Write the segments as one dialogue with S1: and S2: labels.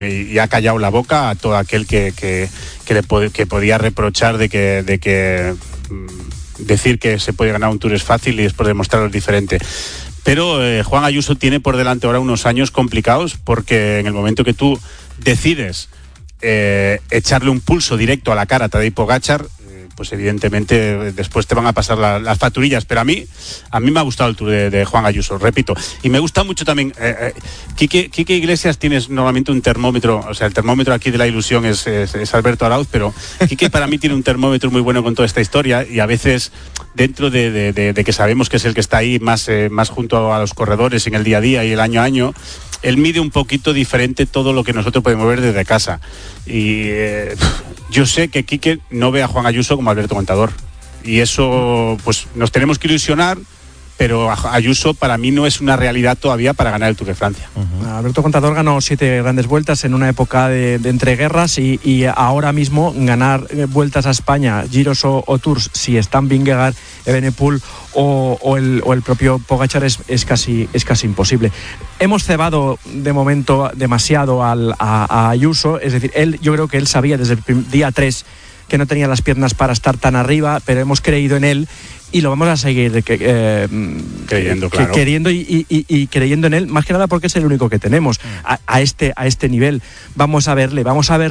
S1: y ha callado la boca a todo aquel que podía reprochar de que decir que se puede ganar un Tour es fácil y después demostrarlo es diferente. Pero Juan Ayuso tiene por delante ahora unos años complicados, porque en el momento que tú decides echarle un pulso directo a la cara a Tadej Pogačar, pues evidentemente después te van a pasar las facturillas. Pero a mí me ha gustado el Tour de Juan Ayuso, repito. Y me gusta mucho también, Quique Iglesias tienes normalmente un termómetro, o sea, el termómetro aquí de la ilusión es Alberto Arauz, pero Quique para mí tiene un termómetro muy bueno con toda esta historia, y a veces dentro de que sabemos que es el que está ahí más junto a los corredores en el día a día y el año a año, él mide un poquito diferente todo lo que nosotros podemos ver desde casa. Y yo sé que Quique no ve a Juan Ayuso como Alberto Contador. Y eso, pues nos tenemos que ilusionar, pero Ayuso para mí no es una realidad todavía para ganar el Tour de Francia.
S2: Alberto Contador ganó 7 grandes vueltas en una época de entreguerras, y ahora mismo ganar vueltas a España, Giros o Tours, si están Vingegaard, Evenepoel o el propio Pogačar, es casi imposible. Hemos cebado de momento demasiado a Ayuso, es decir, yo creo que él sabía desde el día 3 que no tenía las piernas para estar tan arriba, pero hemos creído en él y lo vamos a seguir
S1: creyendo, claro.
S2: Queriendo y creyendo en él, más que nada porque es el único que tenemos a este nivel. Vamos a verle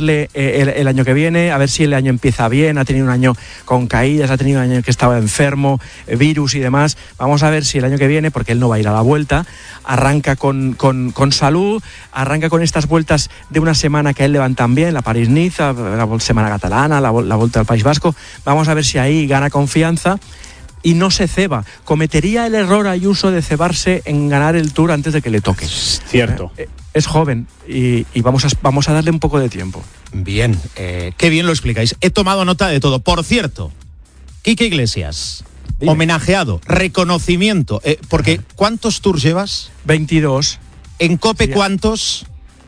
S2: el año que viene, a ver si el año empieza bien. Ha tenido un año con caídas, ha tenido un año que estaba enfermo, virus y demás. Vamos a ver si el año que viene, porque él no va a ir a la Vuelta, arranca con salud, arranca con estas vueltas de una semana que a él le van tan bien, la París-Niza, la semana catalana, la Vuelta al País Vasco. Vamos a ver si ahí gana confianza y no se ceba. Cometería el error Ayuso de cebarse en ganar el Tour antes de que le toque.
S1: Cierto.
S2: Es joven y vamos a darle un poco de tiempo.
S3: Bien, qué bien lo explicáis. He tomado nota de todo. Por cierto, Quique Iglesias, dime. Homenajeado, reconocimiento, porque ¿cuántos Tours llevas?
S2: 22.
S3: ¿En COPE
S2: sí.
S3: ¿Cuántos?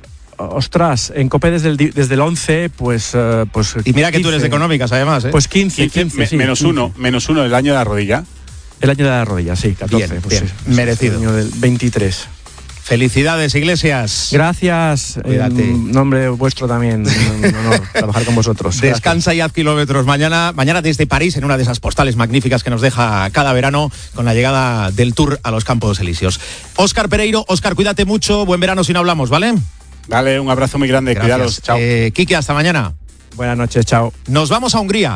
S2: Ostras, en COPE desde el 11, pues
S3: y mira
S2: 15.
S3: que tú eres de económicas, además, ¿eh?
S2: Pues 15 sí.
S1: Menos uno el año de la rodilla.
S2: El año de la rodilla, sí, 14.
S3: Bien,
S2: pues
S3: bien,
S2: sí,
S3: merecido.
S2: El año del 23.
S3: Felicidades, Iglesias.
S2: Gracias.
S3: Cuídate.
S2: En nombre vuestro también, un honor trabajar con vosotros.
S3: Descansa
S2: Gracias.
S3: y haz kilómetros. Mañana desde París, en una de esas postales magníficas que nos deja cada verano con la llegada del Tour a los Campos Elíseos. Óscar Pereiro, Óscar, cuídate mucho. Buen verano si no hablamos, ¿vale?
S1: Dale, un abrazo muy grande.
S3: Gracias.
S1: Cuidados. Chao.
S3: Quique, hasta mañana.
S2: Buenas noches, chao.
S3: Nos vamos a Hungría.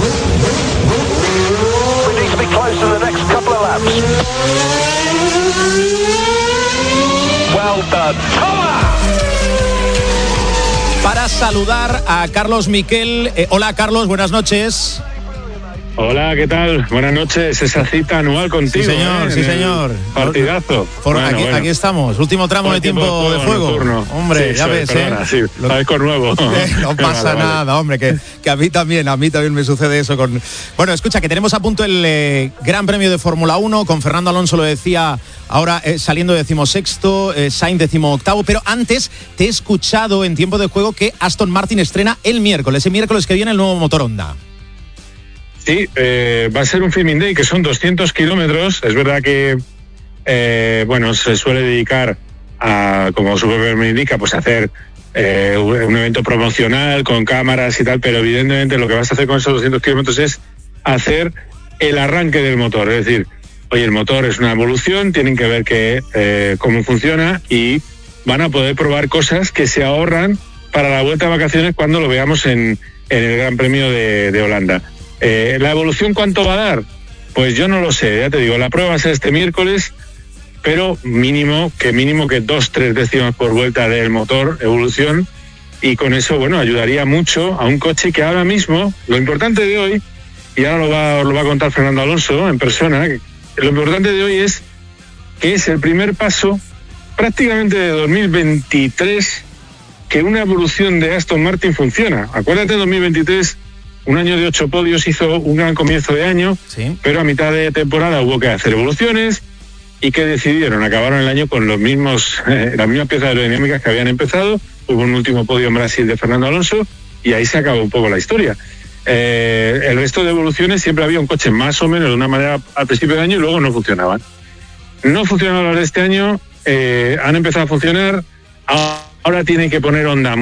S3: Para saludar a Carlos Miquel. Hola, Carlos, buenas noches.
S4: Hola, ¿qué tal? Buenas noches. Esa cita anual contigo.
S3: Sí, señor, sí, señor.
S4: Partidazo.
S3: Aquí estamos. Último tramo de tiempo de juego. Hombre, sí, ya ves,
S4: perdona, sí, con nuevo.
S3: No pasa nada, hombre, que a mí también me sucede eso con... Bueno, escucha, que tenemos a punto el Gran Premio de Fórmula 1, con Fernando Alonso, lo decía ahora, saliendo 16º, Sainz 18º, pero antes te he escuchado en tiempo de juego que Aston Martin estrena el miércoles que viene el nuevo motor Honda.
S4: Sí, va a ser un filming day que son 200 kilómetros. Es verdad que, se suele dedicar a, como su propio nombre indica, pues a hacer un evento promocional con cámaras y tal, pero evidentemente lo que vas a hacer con esos 200 kilómetros es hacer el arranque del motor. Es decir, oye, el motor es una evolución, tienen que ver cómo funciona y van a poder probar cosas que se ahorran para la vuelta de vacaciones cuando lo veamos en el Gran Premio de Holanda. ¿La evolución cuánto va a dar? Pues yo no lo sé, ya te digo, la prueba va a ser este miércoles, pero mínimo que 2-3 décimas por vuelta del motor, evolución, y con eso, ayudaría mucho a un coche que ahora mismo, lo importante de hoy, y ahora lo va a contar Fernando Alonso en persona, lo importante de hoy es que es el primer paso prácticamente de 2023 que una evolución de Aston Martin funciona. Acuérdate, 2023... un año de 8 podios, hizo un gran comienzo de año, sí, pero a mitad de temporada hubo que hacer evoluciones y que acabaron el año con las mismas piezas aerodinámicas que habían empezado. Hubo un último podio en Brasil de Fernando Alonso y ahí se acabó un poco la historia. El resto de evoluciones siempre había un coche más o menos de una manera al principio del año y luego no funcionaban. No funcionaron las de este año, han empezado a funcionar. ahora tiene que poner Honda